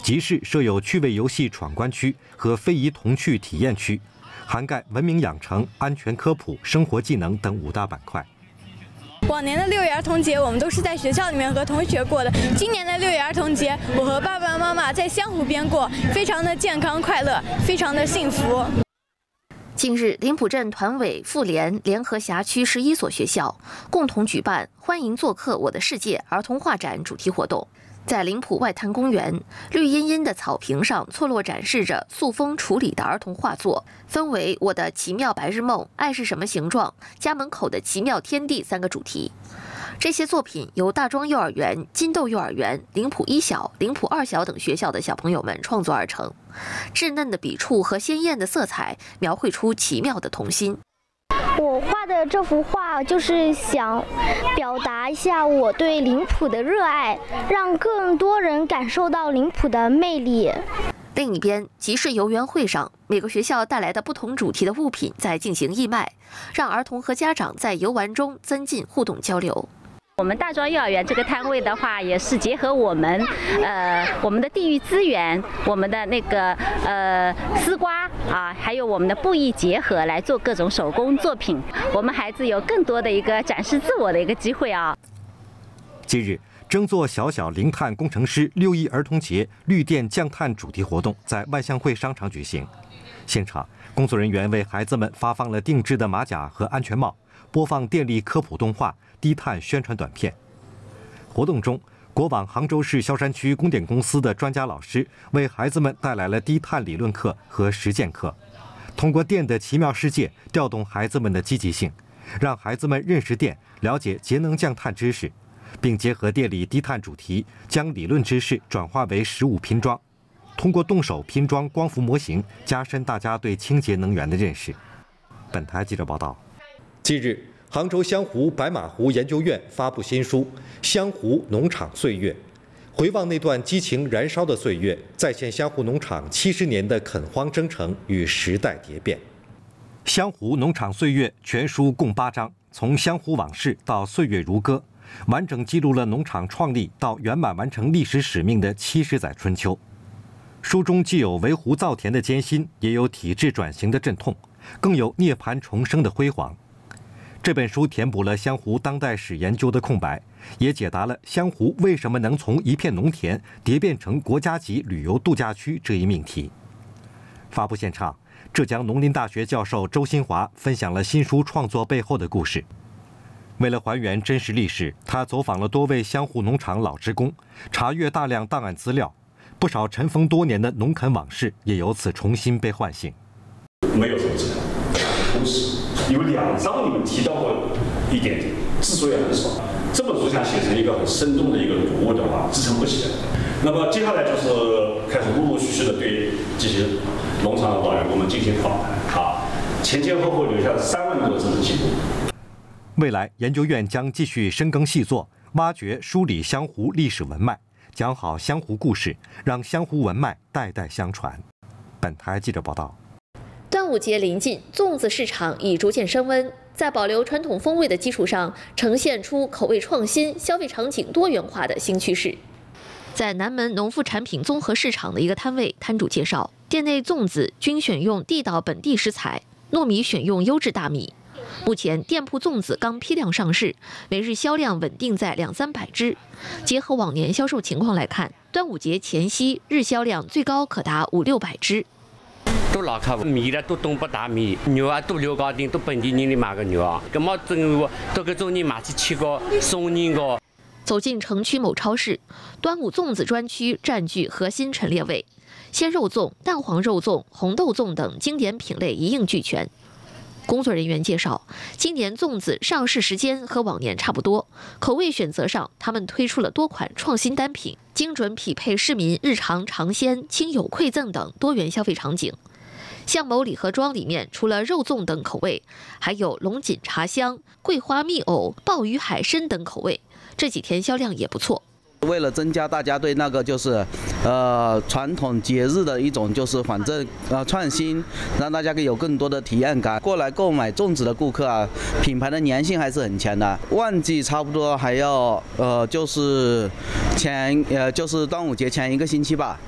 集市设有趣味游戏闯关区和非遗童趣体验区，涵盖文明养成、安全科普、生活技能等5大板块。 往年的6一儿童节我们都是在学校里面和同学过的，今年的6一儿童节我和爸爸妈妈在湘湖边过，非常的健康快乐，非常的幸福。 近日，林浦镇团委妇联联合辖区11所学校共同举办“欢迎做客我的世界”儿童画展主题活动。在林浦外滩公园，绿茵茵的草坪上错落展示着塑封处理的儿童画作，分为《我的奇妙白日梦》、爱是什么形状、家门口的奇妙天地3个主题。这些作品由大庄幼儿园、金豆幼儿园、林浦1小、林浦2小等学校的小朋友们创作而成。稚嫩的笔触和鲜艳的色彩，描绘出奇妙的童心。 我画的这幅画就是想表达一下我对林浦的热爱，让更多人感受到林浦的魅力。 另一边，集市游园会上，每个学校带来的不同主题的物品在进行义卖，让儿童和家长在游玩中增进互动交流。 我们大庄幼儿园这个摊位的话，也是结合我们的地域资源，我们的那个丝瓜啊，还有我们的布艺结合来做各种手工作品，我们孩子有更多的一个展示自我的一个机会啊。 近日，争做小小零碳工程师6一儿童节绿电降碳主题活动在万象汇商场举行，现场工作人员为孩子们发放了定制的马甲和安全帽，播放电力科普动画、低碳宣传短片。活动中，国网杭州市萧山区供电公司的专家老师为孩子们带来了低碳理论课和实践课，通过电的奇妙世界调动孩子们的积极性，让孩子们认识电，了解节能降碳知识，并结合电力低碳主题，将理论知识转化为实物拼装，通过动手拼装光伏模型，加深大家对清洁能源的认识。本台记者报道。近日，杭州湘湖白马湖研究院发布新书《湘湖农场岁月》，回望那段激情燃烧的岁月，再现湘湖农场70年的垦荒征程与时代蝶变。《湘湖农场岁月》全书共8章，从湘湖往事到岁月如歌，完整记录了农场创立到圆满完成历史使命的70载春秋。书中既有围湖造田的艰辛，也有体制转型的阵痛，更有涅槃重生的辉煌。这本书填补了湘湖当代史研究的空白，也解答了湘湖为什么能从一片农田蝶变成国家级旅游度假区这一命题。发布现场，浙江农林大学教授周新华分享了新书创作背后的故事。为了还原真实历史，他走访了多位湘湖农场老职工，查阅大量档案资料，不少尘封多年的农垦往事也由此重新被唤醒。 没有什么资料，同时有2章你们提到过一点点，之所以很少，这本书想写成一个很生动的一个读物的话，支撑不起来。那么接下来就是开始陆陆续续的对这些农场的老员工们进行访谈啊，前后留下了3万多字的记录。 未来，研究院将继续深耕细作，挖掘梳理湘湖历史文脉，讲好湘湖故事，让湘湖文脉代代相传。本台记者报道。 端午节临近，粽子市场已逐渐升温，在保留传统风味的基础上，呈现出口味创新、消费场景多元化的新趋势。在南门农副产品综合市场的一个摊位，摊主介绍，店内粽子均选用地道本地食材，糯米选用优质大米。目前店铺粽子刚批量上市，每日销量稳定在200-300只。结合往年销售情况来看，端午节前夕日销量最高可达500-600只。 都老客户，米呢都东北大米，肉啊都料高定，都本地人的买个肉啊，咁么都搿种人买去吃个送人个。 走进城区某超市，端午粽子专区占据核心陈列位，鲜肉粽、蛋黄肉粽、红豆粽等经典品类一应俱全。工作人员介绍，今年粽子上市时间和往年差不多，口味选择上，他们推出了多款创新单品，精准匹配市民日常尝鲜、亲友馈赠等多元消费场景。像某礼盒装里面，除了肉粽等口味，还有龙井茶香、桂花蜜藕、鲍鱼海参等口味，这几天销量也不错。 为了增加大家对那个传统节日的一种反正创新，让大家有更多的体验感。过来购买粽子的顾客啊，品牌的粘性还是很强的。旺季差不多还要端午节前1个星期吧。